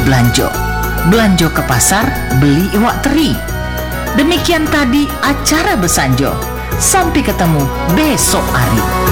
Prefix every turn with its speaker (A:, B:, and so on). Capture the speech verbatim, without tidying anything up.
A: belanjo. Belanjo ke pasar, beli iwak teri. Demikian tadi acara Besanjo. Sampai ketemu besok hari.